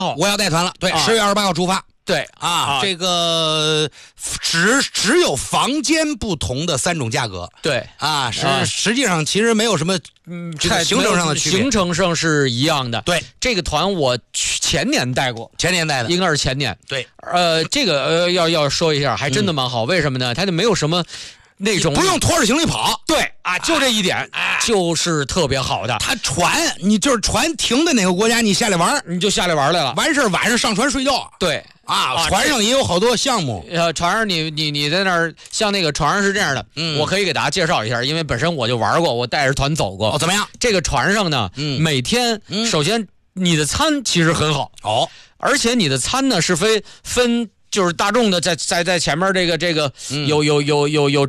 我要带团了。对，10月28号出发。 对这个只有房间不同的3种价格。 对实际上其实没有什么这个行程上的区别， 行程上是一样的。 对， 这个团我前年带过， 前年带的， 应该是前年。 对， 这个要说一下，还真的蛮好。为什么呢？它就没有什么那种不用拖着行李跑。 对就这一点，就是特别好的。 它船，你就是船停在哪个国家，你下来玩， 你就下来玩来了， 完事晚上上船睡觉。 对船上也有好多项目。 船上你在那儿，像那个船上是这样的，我可以给大家介绍一下，因为本身我就玩过，我带着团走过。 怎么样？ 这个船上呢，每天首先你的餐其实很好而且你的餐呢是分。就是大众的在前面这个有